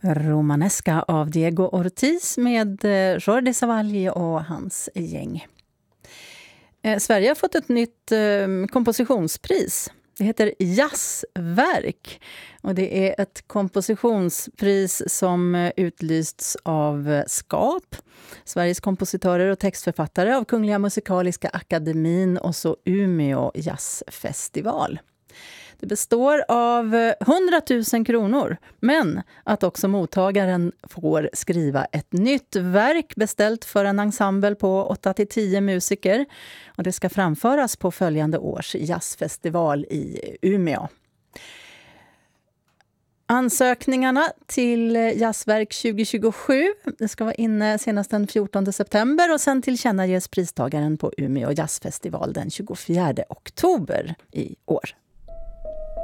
Romanesca av Diego Ortiz med Jordi Savall och hans gäng. Sverige har fått ett nytt kompositionspris. Det heter Jazzverk och det är ett kompositionspris som utlysts av SKAP, Sveriges kompositörer och textförfattare, av Kungliga Musikaliska Akademin och så Umeå jazzfestival. Det består av 100 000 kronor, men att också mottagaren får skriva ett nytt verk beställt för en ensemble på 8-10 musiker. Och det ska framföras på följande års jazzfestival i Umeå. Ansökningarna till Jazzverk 2027 det ska vara inne senast den 14 september och sen tillkännages pristagaren på Umeå jazzfestival den 24 oktober i år.